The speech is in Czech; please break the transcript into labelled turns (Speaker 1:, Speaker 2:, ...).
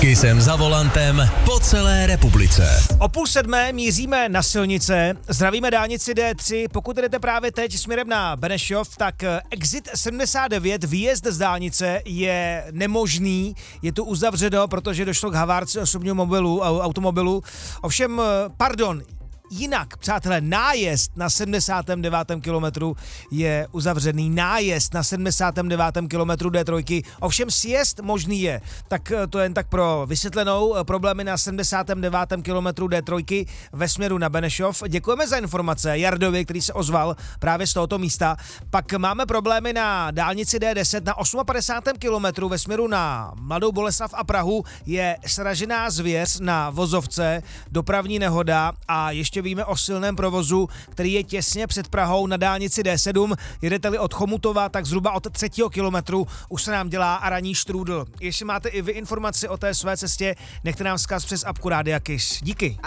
Speaker 1: Kisem za volantem po celé republice.
Speaker 2: O 6:30 míříme na silnice, zdravíme dálnici D3, pokud jdete právě teď směrem na Benešov, tak exit 79, výjezd z dálnice je nemožný, je tu uzavřeno, protože došlo k havárce osobního automobilu, ovšem, jinak, přátelé, nájezd na 79. kilometru je uzavřený, nájezd na 79. kilometru D3, ovšem sjezd možný je. Tak to jen tak pro vysvětlenou, problémy na 79. kilometru D3 ve směru na Benešov. Děkujeme za informace Jardovi, který se ozval právě z tohoto místa. Pak máme problémy na dálnici D10 na 58. kilometru ve směru na Mladou Boleslav a Prahu, je sražená zvěř na vozovce, dopravní nehoda a ještě víme o silném provozu, který je těsně před Prahou na dálnici D7. Jedete-li od Chomutova, tak zhruba od 3. kilometru už se nám dělá ranní štrůdl. Ještě máte i vy informaci o té své cestě, nechte nám vzkaz přes apku Rádia Kiss. Díky.